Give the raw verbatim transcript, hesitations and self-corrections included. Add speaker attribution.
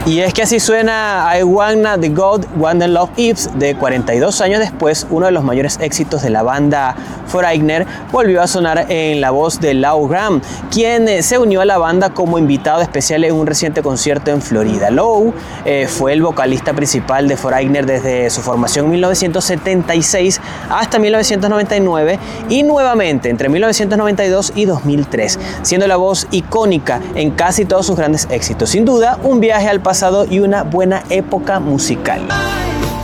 Speaker 1: Y es que así suena I Wanna the God, Wanna Love Ives, de cuarenta y dos años después, uno de los mayores éxitos de la banda Foreigner volvió a sonar en la voz de Lou Gramm, quien se unió a la banda como invitado especial en un reciente concierto en Florida. Lou eh, fue el vocalista principal de Foreigner desde su formación en mil novecientos setenta y seis hasta mil novecientos noventa y nueve y nuevamente entre mil novecientos noventa y dos y dos mil tres, siendo la voz icónica en casi todos sus grandes éxitos. Sin duda, un viaje al pasado y una buena época musical.